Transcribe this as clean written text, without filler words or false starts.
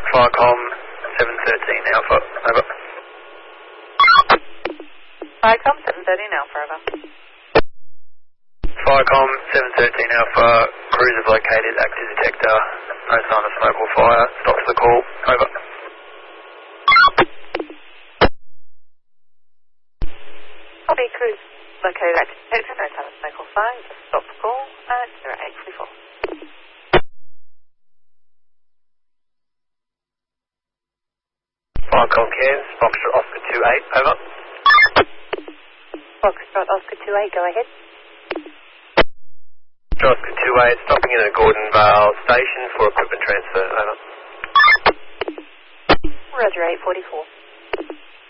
Firecom 713 Alpha, over. Firecom 713 Alpha, over. Firecom 713 Alpha, cruise is located, active detector, no sign of smoke or fire, stops the call, over. Copy, cruise located, active detector, no sign of smoke or fire, just stop the call at 0844. Firecom Cairns, Foxtrot Oscar 28, over. Foxtrot Oscar 28, go ahead. Oscar 28, stopping in at Gordon Vale Station for equipment transfer, over. Roger 844.